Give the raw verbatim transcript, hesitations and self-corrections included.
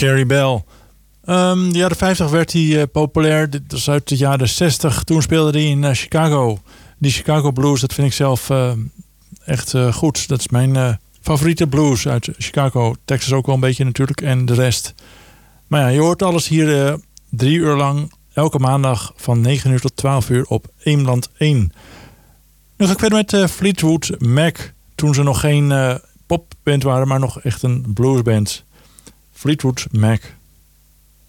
Carrie Bell. Um, de jaren vijftig werd hij uh, populair. Dit was uit de jaren zestig. Toen speelde hij in uh, Chicago. Die Chicago blues, dat vind ik zelf uh, echt uh, goed. Dat is mijn uh, favoriete blues uit Chicago. Texas ook wel een beetje natuurlijk. En de rest. Maar ja, je hoort alles hier uh, drie uur lang. Elke maandag van negen uur tot twaalf uur op Eemland één. Nu ga ik verder met uh, Fleetwood Mac. Toen ze nog geen uh, popband waren, maar nog echt een bluesband. Fleetwood Mac.